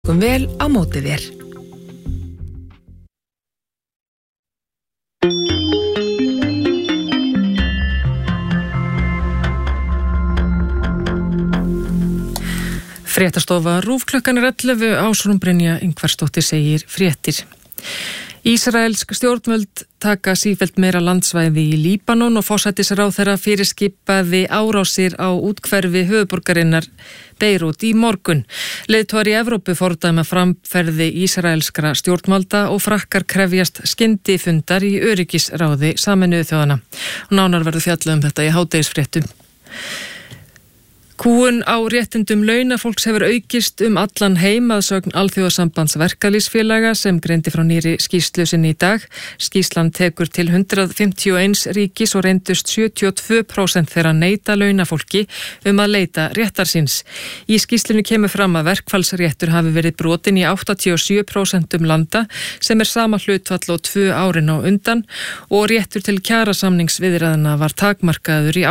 vel á móti þér. Fréttastofa RÚV klukkan 11 Ásrún Brynja Ingvarsdóttir segir fréttir. Ísraelsk stjórnvöld taka sífellt meira landsvæði í Líbanon og forsætisráðherra fyrirskipaði árásir á útkverfi höfuðborgarinnar Beirút í morgun. Leiðtogar í Evrópu fordæma framferði ísraelskra stjórnvalda og Frakkar krefjast skyndifundar í öryggisráði Sameinuðu þjóðanna. Nánar verður fjallað þetta í hádegisfréttum. Kúgun á réttindum launafólks hefur aukist allan heim að sögn Alþjóðasambands verkalýðsfélaga sem greindi frá nýrri skýrslu sinni í dag. Skýrslan tekur til 151 ríkis og reyndust 72% þeirra neita launafólki að leita réttar síns. Í skýrslunni kemur fram að verkfallsréttur hafi verið brotin í 87% landa sem sama hlutfall og 2 árin á undan og réttur til kjarasamningsviðræðna var takmarkaður í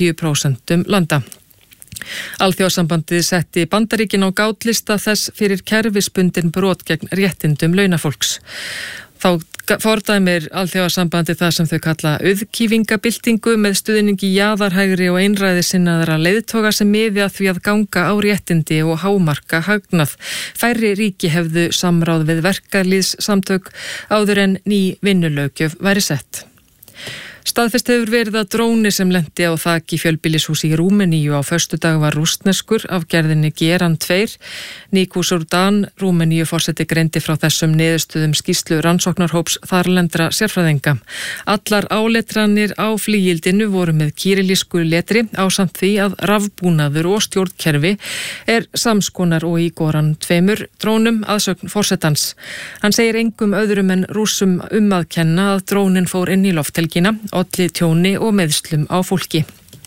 80% landa. Alþjóðasambandið setti Bandaríkin á gátlista þess fyrir kerfisbundin brot gegn réttindum launafólks. Þá fordæmir Alþjóðasambandið það sem þau kalla auðkýfingabyltingu með stuðningi jaðarhægri og einræðissinnaðra leiðtoga sem miði að því að ganga á réttindi og hámarka hagnað. Færri ríki hefðu samráð við verkalýðssamtök áður en ný vinnulöggjöf væri sett. Staðfest hefur verið að dróni sem lenti á þaki fjölbýlishúsi í Rúmeníu á föstudag var rússneskur af gerðinni Geran 2. Niku Surdan, Rúmeníu forseti greindi frá þessum niðurstöðum skýrslu rannsóknarhóps þarlendra sérfræðinga. Allar áletranir á flygildinu voru með kýrilísku letri ásamt því að rafbúnaður og stjórnkerfi samskonar og í Goran 2 drónum að sögn forsetans. Hann segir engum öðrum en Rússum að kenna að drónin fór inn í lofthelgina, olli tjóni og meiðslum á fólki.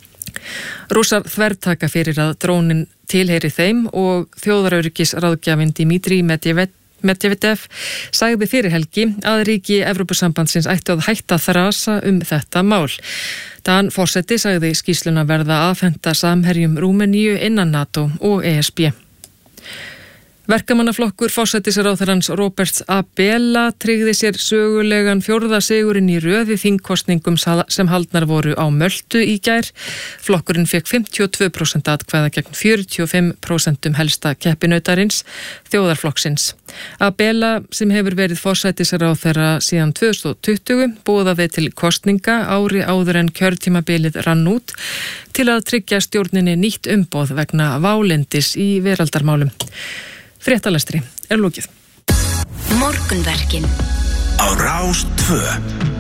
Rússar þvertaka fyrir að drónin tilheyri þeim og þjóðaröryggisráðgjafinn Dmitri Medvedev sagði fyrir helgi að ríki Evrópusambandsins ættu að hætta þrasa þetta mál. Dan forseti sagði skýrsluna verða afhenta samherjum Rúmeníu innan NATO og ESB. Verkamannaflokkur forsætisráðherrans Róberts Abela tryggði sér sögulegan 4. sigurinn í röð í þingkosningum sem haldnar voru á Möltu í gær. Flokkurinn fékk 52% atkvæða gegn 45% helsta keppinautarins, þjóðarflokksins. Abela, sem hefur verið forsætisráðherra síðan 2020, boðaði til kosninga ári áður en kjörtímabilið rann út til að tryggja stjórninni nýtt umboð vegna válindis í veraldarmálum. Fréttalestri lokið. Morgunverkin á Rás 2.